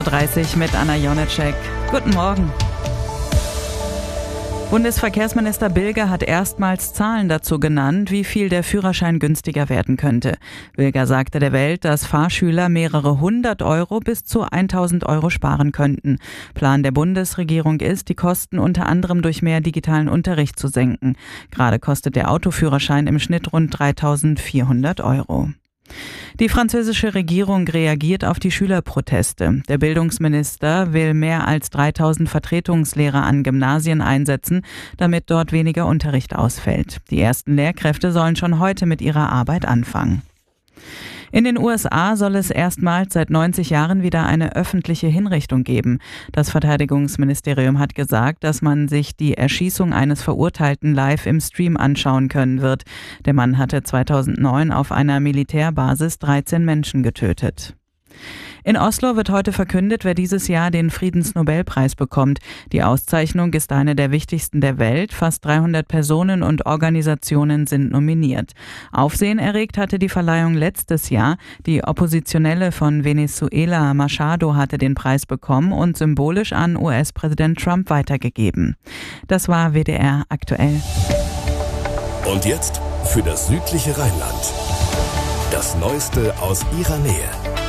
30 mit Anna Jonetschek. Guten Morgen. Bundesverkehrsminister Bilger hat erstmals Zahlen dazu genannt, wie viel der Führerschein günstiger werden könnte. Bilger sagte der Welt, dass Fahrschüler mehrere 100 Euro bis zu 1.000 Euro sparen könnten. Plan der Bundesregierung ist, die Kosten unter anderem durch mehr digitalen Unterricht zu senken. Gerade kostet der Autoführerschein im Schnitt rund 3.400 Euro. Die französische Regierung reagiert auf die Schülerproteste. Der Bildungsminister will mehr als 3.000 Vertretungslehrer an Gymnasien einsetzen, damit dort weniger Unterricht ausfällt. Die ersten Lehrkräfte sollen schon heute mit ihrer Arbeit anfangen. In den USA soll es erstmals seit 90 Jahren wieder eine öffentliche Hinrichtung geben. Das Verteidigungsministerium hat gesagt, dass man sich die Erschießung eines Verurteilten live im Stream anschauen können wird. Der Mann hatte 2009 auf einer Militärbasis 13 Menschen getötet. In Oslo wird heute verkündet, wer dieses Jahr den Friedensnobelpreis bekommt. Die Auszeichnung ist eine der wichtigsten der Welt. Fast 300 Personen und Organisationen sind nominiert. Aufsehen erregt hatte die Verleihung letztes Jahr. Die Oppositionelle von Venezuela, Machado, hatte den Preis bekommen und symbolisch an US-Präsident Trump weitergegeben. Das war WDR aktuell. Und jetzt für das südliche Rheinland. Das Neueste aus ihrer Nähe.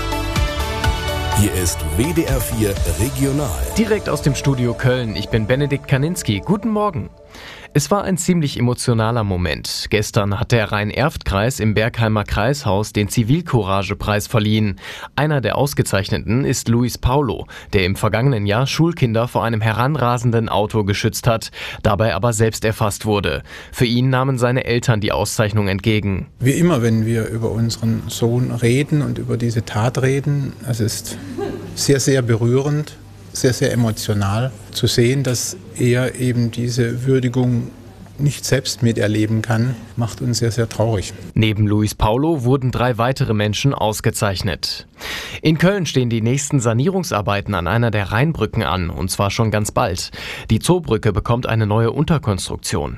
Hier ist WDR 4 Regional. Direkt aus dem Studio Köln. Ich bin Benedikt Kaninski. Guten Morgen. Es war ein ziemlich emotionaler Moment. Gestern hat der Rhein-Erft-Kreis im Bergheimer Kreishaus den Zivilcourage-Preis verliehen. Einer der Ausgezeichneten ist Luis Paulo, der im vergangenen Jahr Schulkinder vor einem heranrasenden Auto geschützt hat, dabei aber selbst erfasst wurde. Für ihn nahmen seine Eltern die Auszeichnung entgegen. Wie immer, wenn wir über unseren Sohn reden und über diese Tat reden, es ist sehr, sehr berührend. Sehr, sehr emotional zu sehen, dass er eben diese Würdigung nicht selbst miterleben kann, macht uns sehr, sehr traurig. Neben Luis Paulo wurden 3 weitere Menschen ausgezeichnet. In Köln stehen die nächsten Sanierungsarbeiten an einer der Rheinbrücken an, und zwar schon ganz bald. Die Zoobrücke bekommt eine neue Unterkonstruktion.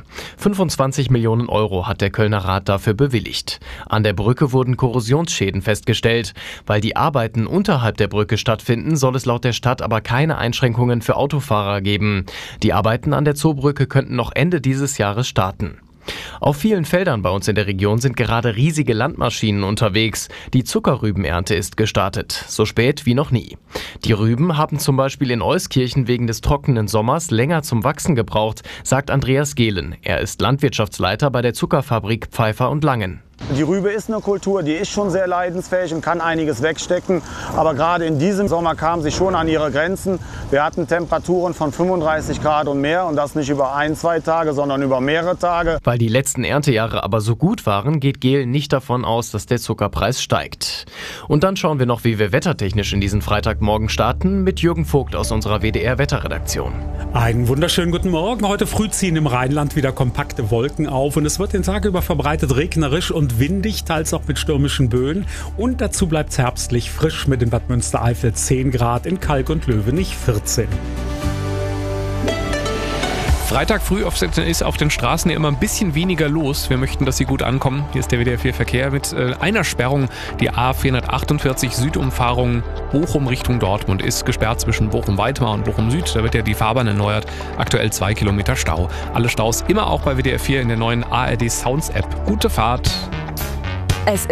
25 Millionen Euro hat der Kölner Rat dafür bewilligt. An der Brücke wurden Korrosionsschäden festgestellt. Weil die Arbeiten unterhalb der Brücke stattfinden, soll es laut der Stadt aber keine Einschränkungen für Autofahrer geben. Die Arbeiten an der Zoobrücke könnten noch Ende dieses Jahres starten. Auf vielen Feldern bei uns in der Region sind gerade riesige Landmaschinen unterwegs. Die Zuckerrübenernte ist gestartet, so spät wie noch nie. Die Rüben haben zum Beispiel in Euskirchen wegen des trockenen Sommers länger zum Wachsen gebraucht, sagt Andreas Gehlen. Er ist Landwirtschaftsleiter bei der Zuckerfabrik Pfeiffer und Langen. Die Rübe ist eine Kultur, die ist schon sehr leidensfähig und kann einiges wegstecken. Aber gerade in diesem Sommer kam sie schon an ihre Grenzen. Wir hatten Temperaturen von 35 Grad und mehr, und das nicht über 1-2 Tage, sondern über mehrere Tage. Weil die letzten Erntejahre aber so gut waren, geht Gehlen nicht davon aus, dass der Zuckerpreis steigt. Und dann schauen wir noch, wie wir wettertechnisch in diesen Freitagmorgen starten, mit Jürgen Vogt aus unserer WDR-Wetterredaktion. Einen wunderschönen guten Morgen. Heute früh ziehen im Rheinland wieder kompakte Wolken auf und es wird den Tag über verbreitet regnerisch und windig, teils auch mit stürmischen Böen. Und dazu bleibt es herbstlich frisch mit in Bad Münstereifel 10 Grad, in Kalk und Löwenich 14. Freitag früh ist auf den Straßen ja immer ein bisschen weniger los. Wir möchten, dass Sie gut ankommen. Hier ist der WDR 4 Verkehr mit einer Sperrung. Die A448 Südumfahrung Bochum Richtung Dortmund ist gesperrt zwischen Bochum-Weitmar und Bochum Süd. Da wird ja die Fahrbahn erneuert. Aktuell 2 Kilometer Stau. Alle Staus immer auch bei WDR 4 in der neuen ARD Sounds App. Gute Fahrt.